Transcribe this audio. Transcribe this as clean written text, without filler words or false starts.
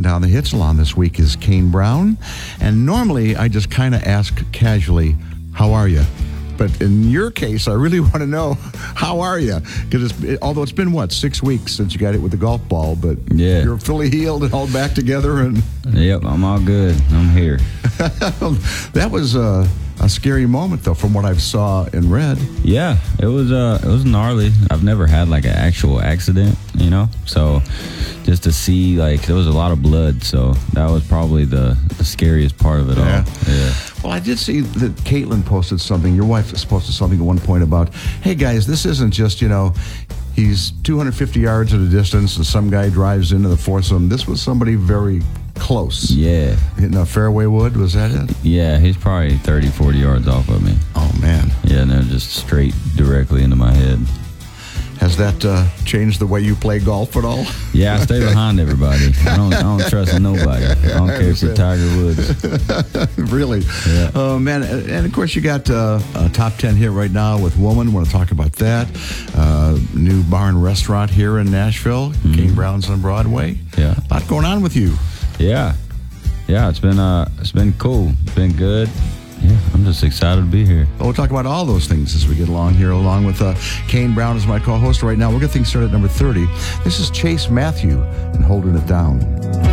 down the hit salon this week is Kane Brown. And normally I just kind of ask casually, how are you? But in your case, I really want to know, how are you? Because although it's been, 6 weeks since you got hit with the golf ball, but you're fully healed and all back together. And Yep, I'm all good. I'm here. That was a scary moment, though, from what I saw and read. Yeah, it was gnarly. I've never had like an actual accident, so just to see, there was a lot of blood, so that was probably the scariest part of it all. Yeah. Well, I did see that Caitlin posted something. Your wife posted something at one point about, hey, guys, this isn't just, he's 250 yards at a distance and some guy drives into the foursome. This was somebody very close. Yeah. Hitting a fairway wood, was that it? Yeah, he's probably 30, 40 yards off of me. Oh, man. Yeah, no, just straight directly into my head. Has that changed the way you play golf at all? Yeah, I stay behind everybody. I don't trust nobody. I don't care if you're Tiger Woods. Really? Yeah. Oh, man. And, of course, you got a top 10 hit right now with Woman. Want to talk about that. New bar and restaurant here in Nashville. Kane Brown's on Broadway. Yeah. A lot going on with you. Yeah. Yeah, it's been cool. It's been good. Yeah, I'm just excited to be here. Well, we'll talk about all those things as we get along here, along with Kane Brown as my co-host right now. We'll get things started at number 30. This is Chase Matthew and Holding It Down.